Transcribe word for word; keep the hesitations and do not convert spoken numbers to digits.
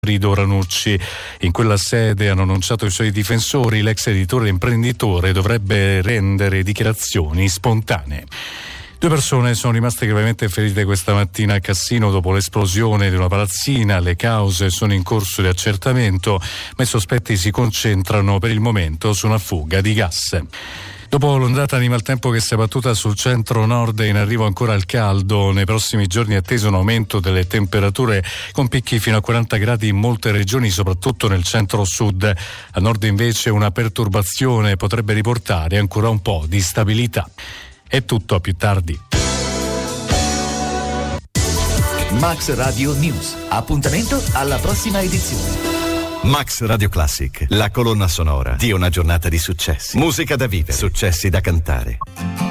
Frido Ranucci. In quella sede hanno annunciato i suoi difensori, l'ex editore imprenditore dovrebbe rendere dichiarazioni spontanee. Due persone sono rimaste gravemente ferite questa mattina a Cassino dopo l'esplosione di una palazzina. Le cause sono in corso di accertamento, ma i sospetti si concentrano per il momento su una fuga di gas. Dopo l'ondata di maltempo che si è battuta sul centro-nord e in arrivo ancora al caldo, nei prossimi giorni è atteso un aumento delle temperature con picchi fino a quaranta gradi in molte regioni, soprattutto nel centro-sud. A nord invece una perturbazione potrebbe riportare ancora un po' di stabilità. È tutto, a più tardi. Max Radio News. Appuntamento alla prossima edizione. Max Radio Classic, la colonna sonora di una giornata di successi. Musica da vivere, successi da cantare.